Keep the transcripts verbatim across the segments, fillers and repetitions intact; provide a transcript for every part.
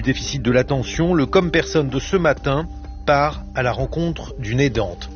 déficit de l'attention, le Comme Personne de ce matin part à la rencontre d'une aidante.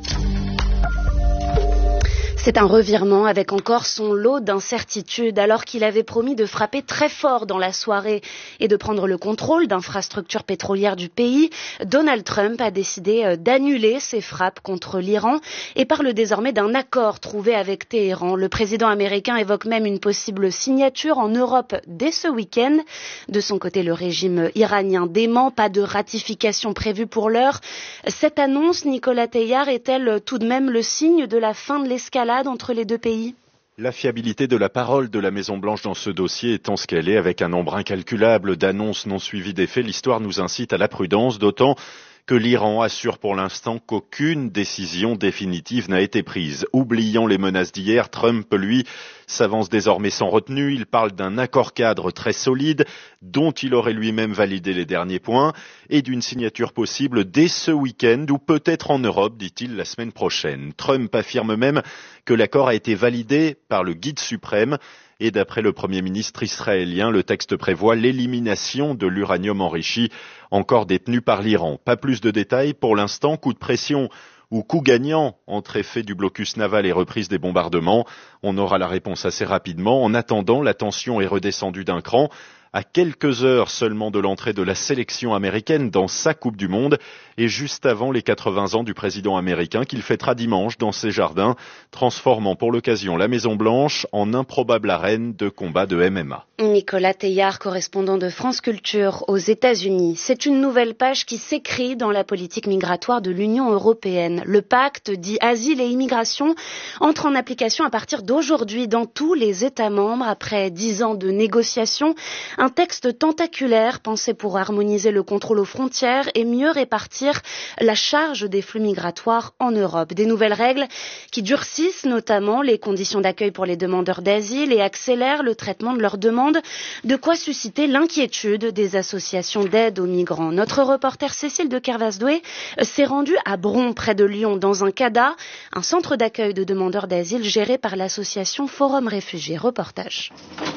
C'est un revirement avec encore son lot d'incertitudes. Alors qu'il avait promis de frapper très fort dans la soirée et de prendre le contrôle d'infrastructures pétrolières du pays, Donald Trump a décidé d'annuler ses frappes contre l'Iran et parle désormais d'un accord trouvé avec Téhéran. Le président américain évoque même une possible signature en Europe dès ce week-end. De son côté, le régime iranien dément, pas de ratification prévue pour l'heure. Cette annonce, Nicolas Teilhard, est-elle tout de même le signe de la fin de l'escalade entre les deux pays? La fiabilité de la parole de la Maison-Blanche dans ce dossier étant ce qu'elle est, avec un nombre incalculable d'annonces non suivies d'effets, l'histoire nous incite à la prudence, d'autant que l'Iran assure pour l'instant qu'aucune décision définitive n'a été prise. Oubliant les menaces d'hier, Trump, lui, s'avance désormais sans retenue. Il parle d'un accord cadre très solide, dont il aurait lui-même validé les derniers points, et d'une signature possible dès ce week-end, ou peut-être en Europe, dit-il, la semaine prochaine. Trump affirme même que l'accord a été validé par le guide suprême, et d'après le Premier ministre israélien, le texte prévoit l'élimination de l'uranium enrichi encore détenu par l'Iran. Pas plus de détails pour l'instant, coup de pression ou coup gagnant entre effet du blocus naval et reprise des bombardements. On aura la réponse assez rapidement. En attendant, la tension est redescendue d'un cran. À quelques heures seulement de l'entrée de la sélection américaine dans sa Coupe du Monde et juste avant les quatre-vingts ans du président américain qu'il fêtera dimanche dans ses jardins, transformant pour l'occasion la Maison-Blanche en improbable arène de combat de M M A. Nicolas Teilhard, correspondant de France Culture aux États-Unis. C'est une nouvelle page qui s'écrit dans la politique migratoire de l'Union européenne. Le pacte dit asile et immigration entre en application à partir d'aujourd'hui dans tous les États membres après dix ans de négociations. Un texte tentaculaire pensé pour harmoniser le contrôle aux frontières et mieux répartir la charge des flux migratoires en Europe. Des nouvelles règles qui durcissent notamment les conditions d'accueil pour les demandeurs d'asile et accélèrent le traitement de leurs demandes, de quoi susciter l'inquiétude des associations d'aide aux migrants. Notre reporter Cécile de Kervasdoué s'est rendue à Bron, près de Lyon, dans un CADA, un centre d'accueil de demandeurs d'asile géré par l'association Forum Réfugiés. Reportage.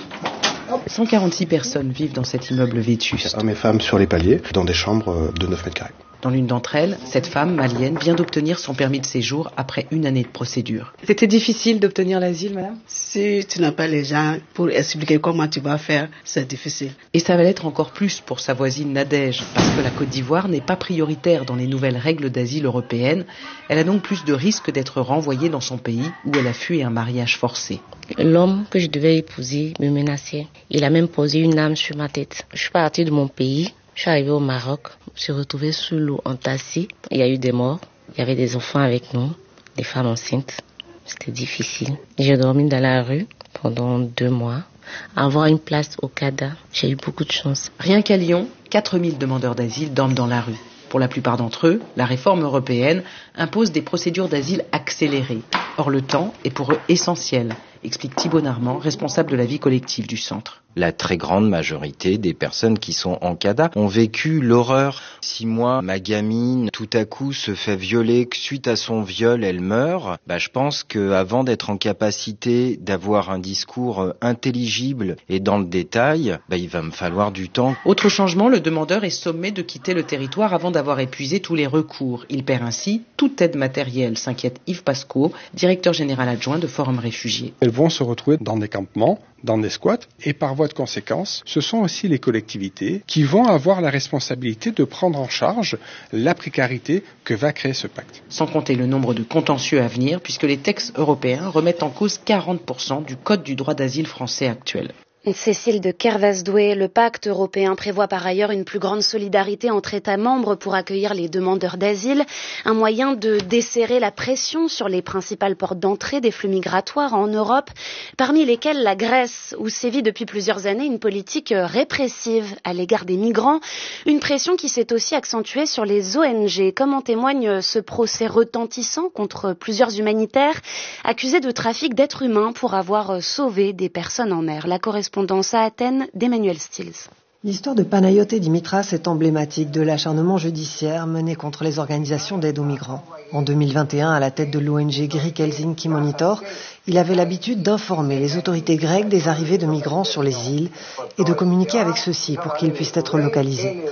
cent quarante-six personnes vivent dans cet immeuble vétuste. Hommes et femmes sur les paliers, dans des chambres de neuf mètres carrés. Dans l'une d'entre elles, cette femme malienne vient d'obtenir son permis de séjour après une année de procédure. C'était difficile d'obtenir l'asile, madame? Si tu n'as pas les gens pour expliquer comment tu vas faire, c'est difficile. Et ça va l'être encore plus pour sa voisine Nadège, parce que la Côte d'Ivoire n'est pas prioritaire dans les nouvelles règles d'asile européennes. Elle a donc plus de risques d'être renvoyée dans son pays où elle a fui un mariage forcé. L'homme que je devais épouser me menaçait. Il a même posé une arme sur ma tête. Je suis partie de mon pays. Je suis arrivée au Maroc, je me suis retrouvée sous l'eau entassée. Il y a eu des morts, il y avait des enfants avec nous, des femmes enceintes. C'était difficile. J'ai dormi dans la rue pendant deux mois. Avoir une place au CADA, j'ai eu beaucoup de chance. Rien qu'à Lyon, quatre mille demandeurs d'asile dorment dans la rue. Pour la plupart d'entre eux, la réforme européenne impose des procédures d'asile accélérées. Or, le temps est pour eux essentiel, explique Thibaut Narmand, responsable de la vie collective du centre. La très grande majorité des personnes qui sont en CADA ont vécu l'horreur. Si moi, ma gamine, tout à coup se fait violer, que suite à son viol, elle meurt, bah, je pense qu'avant d'être en capacité d'avoir un discours intelligible et dans le détail, bah, il va me falloir du temps. Autre changement, le demandeur est sommé de quitter le territoire avant d'avoir épuisé tous les recours. Il perd ainsi toute aide matérielle, s'inquiète Yves Pasco, directeur général adjoint de Forum Réfugiés. Elles vont se retrouver dans des campements, dans des squats, et par voie de conséquence, ce sont aussi les collectivités qui vont avoir la responsabilité de prendre en charge la précarité que va créer ce pacte. Sans compter le nombre de contentieux à venir, puisque les textes européens remettent en cause quarante pour cent du code du droit d'asile français actuel. Cécile de Kervasdoué, le pacte européen prévoit par ailleurs une plus grande solidarité entre États membres pour accueillir les demandeurs d'asile, un moyen de desserrer la pression sur les principales portes d'entrée des flux migratoires en Europe, parmi lesquelles la Grèce, où sévit depuis plusieurs années une politique répressive à l'égard des migrants, une pression qui s'est aussi accentuée sur les O N G, comme en témoigne ce procès retentissant contre plusieurs humanitaires accusés de trafic d'êtres humains pour avoir sauvé des personnes en mer. La correspondance à Athènes d'Emmanuel Stills. L'histoire de Panayote Dimitras est emblématique de l'acharnement judiciaire mené contre les organisations d'aide aux migrants. En deux mille vingt et un, à la tête de l'O N G Greek Helsinki Monitor, il avait l'habitude d'informer les autorités grecques des arrivées de migrants sur les îles et de communiquer avec ceux-ci pour qu'ils puissent être localisés.